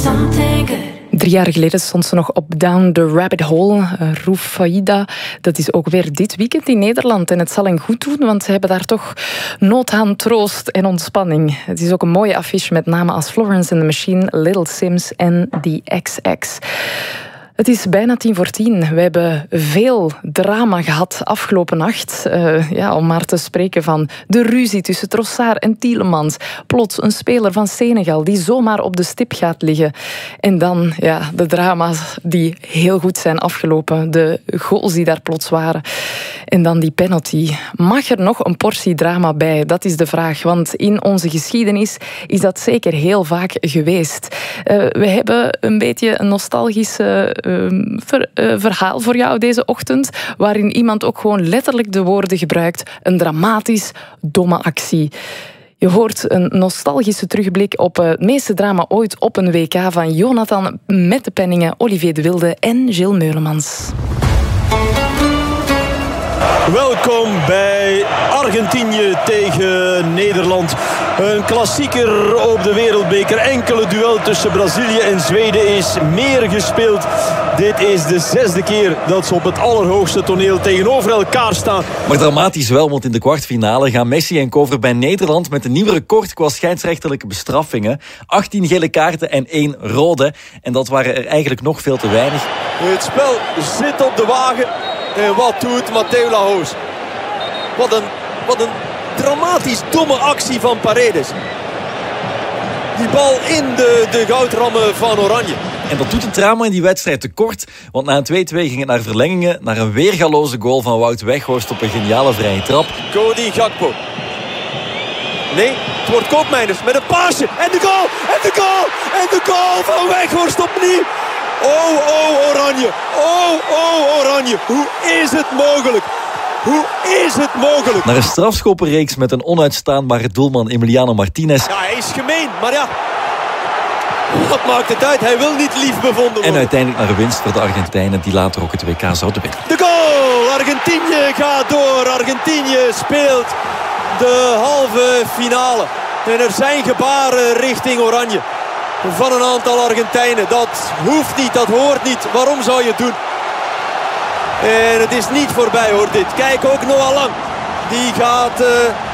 something good. 3 jaar geleden stond ze nog op Down the Rabbit Hole. Roofaida, dat is ook weer dit weekend in Nederland. En het zal hen goed doen, want ze hebben daar toch nood aan troost en ontspanning. Het is ook een mooie affiche met namen als Florence and the Machine, Little Sims en The XX. Het is bijna 10:10. We hebben veel drama gehad afgelopen nacht. Om maar te spreken van de ruzie tussen Trossard en Tielemans. Plots een speler van Senegal die zomaar op de stip gaat liggen. En dan de drama's die heel goed zijn afgelopen. De goals die daar plots waren. En dan die penalty. Mag er nog een portie drama bij? Dat is de vraag. Want in onze geschiedenis is dat zeker heel vaak geweest. We hebben een beetje een nostalgische verhaal voor jou deze ochtend, waarin iemand ook gewoon letterlijk de woorden gebruikt. Een dramatisch, domme actie. Je hoort een nostalgische terugblik op het meeste drama ooit op een WK van Jonathan met de penningen, Olivier de Wilde en Gilles Meulemans. Welkom bij Argentinië tegen Nederland. Een klassieker op de wereldbeker. Enkele duel tussen Brazilië en Zweden is meer gespeeld. Dit is de 6e keer dat ze op het allerhoogste toneel tegenover elkaar staan. Maar dramatisch wel, want in de kwartfinale gaan Messi en Kover bij Nederland met een nieuw record qua scheidsrechterlijke bestraffingen. 18 gele kaarten en 1 rode. En dat waren er eigenlijk nog veel te weinig. Het spel zit op de wagen. En wat doet Mateo Lahoz? Wat een dramatisch domme actie van Paredes. Die bal in de goudrammen van Oranje. En dat doet het drama in die wedstrijd tekort. Want na een 2-2 ging het naar verlengingen. Naar een weergaloze goal van Wout Weghorst op een geniale vrije trap. Cody Gakpo. Nee, het wordt Koopmeiners met een paasje. En de goal! En de goal! En de goal van Weghorst opnieuw! Oh, Oranje. Oh, Oranje. Hoe is het mogelijk? Hoe is het mogelijk? Naar een strafschoppenreeks met een onuitstaanbare doelman Emiliano Martinez. Ja, hij is gemeen, maar ja. Wat maakt het uit? Hij wil niet lief bevonden worden. En uiteindelijk naar een winst voor de Argentijnen die later ook het WK zouden winnen. De goal! Argentinië gaat door. Argentinië speelt de halve finale. En er zijn gebaren richting Oranje. Van een aantal Argentijnen. Dat hoeft niet, dat hoort niet. Waarom zou je het doen? En het is niet voorbij hoor dit. Kijk ook Noah Lang. Die gaat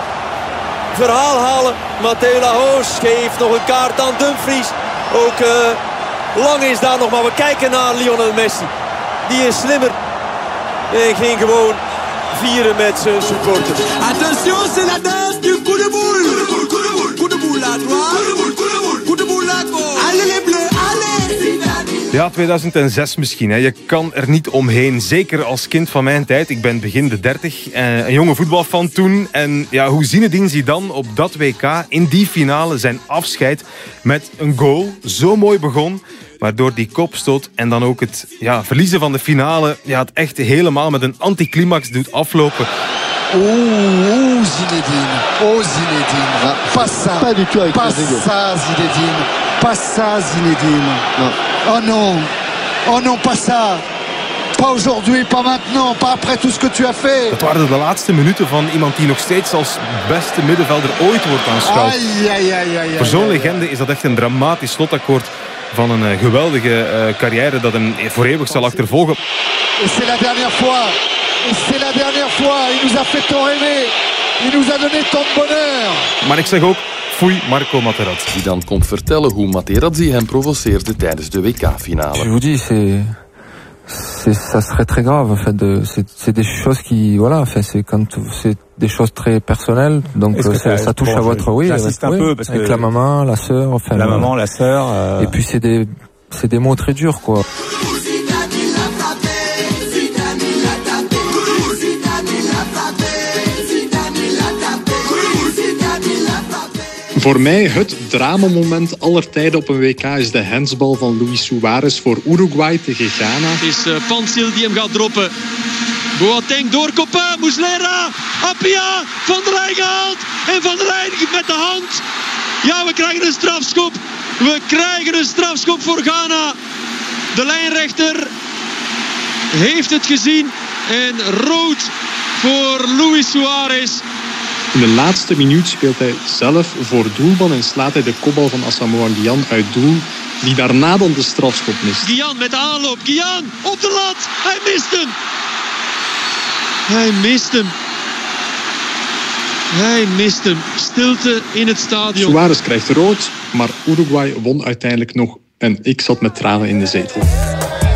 verhaal halen. Mateo Lahoz geeft nog een kaart aan Dumfries. Ook Lang is daar nog, maar we kijken naar Lionel Messi. Die is slimmer. En ging gewoon vieren met zijn supporters. Attention, c'est la danse du coup de boule. Coup de boule à droite. Coup de boule à gauche. Allez les bleus, allez! Ja, 2006 misschien. Hè. Je kan er niet omheen. Zeker als kind van mijn tijd. Ik ben begin de 30. Een jonge voetbalfan toen. En ja, hoe Zinedine Zidane op dat WK in die finale zijn afscheid met een goal zo mooi begon. Maar door die kopstoot en dan ook het verliezen van de finale, het echt helemaal met een anticlimax doet aflopen. Zinedine. Oh, Zinedine. Pas ça. Pas du tout avec Pas ça, Zinedine. Pas ça, Zinedine. Non. Oh non. Oh non, pas ça. Pas aujourd'hui, pas maintenant, pas après tout ce que tu as fait. Dat waren de laatste minuten van iemand die nog steeds als beste middenvelder ooit wordt aanschouwd. Voor zo'n legende is dat echt een dramatisch slotakkoord van een geweldige carrière dat hem voor eeuwig zal achtervolgen. Et c'est la dernière fois. Et c'est la dernière fois. Il nous a fait tant aimer. Il nous a donné tant de bonheur. Maar ik zeg ook, foei Marco Materazzi. Die dan komt vertellen hoe Materazzi hem provoceerde tijdens de WK-finale. Je vous dis, ça serait très grave. En fait, c'est des choses qui, voilà, enfin, c'est des choses très personnelles. Donc ça touche à votre, oui, avec la maman, la sœur, enfin. La maman, la sœur. Et puis c'est des mots très durs, quoi. Voor mij het dramamoment aller tijden op een WK is de handsbal van Luis Suarez voor Uruguay tegen Ghana. Het is Pansil die hem gaat droppen. Boateng doorkoppen, Muslera, Apia, Van der Rijn gehaald. En Van der Rijn met de hand. Ja, we krijgen een strafschop. We krijgen een strafschop voor Ghana. De lijnrechter heeft het gezien. En rood voor Luis Suarez. In de laatste minuut speelt hij zelf voor doelman en slaat hij de kopbal van Asamoah Gyan uit doel, die daarna dan de strafschop mist. Gyan met de aanloop. Gyan op de lat. Hij mist hem. Hij mist hem. Hij mist hem. Stilte in het stadion. Suárez krijgt rood, maar Uruguay won uiteindelijk nog en ik zat met tranen in de zetel.